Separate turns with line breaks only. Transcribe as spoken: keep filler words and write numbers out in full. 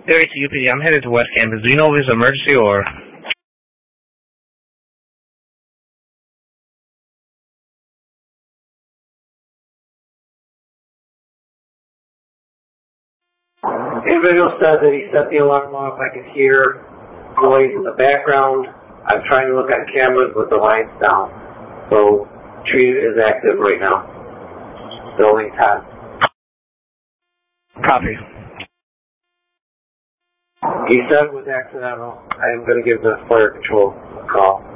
Area to U P D. I'm headed to West Campus. Do you know if it's an emergency or?
Individual said that he set the alarm off. I could hear noise in the background. I'm trying to look on cameras with the lights down. So, tree is active right now. Building ten.
Copy.
He said it was accidental. I'm going to give the fire control a call.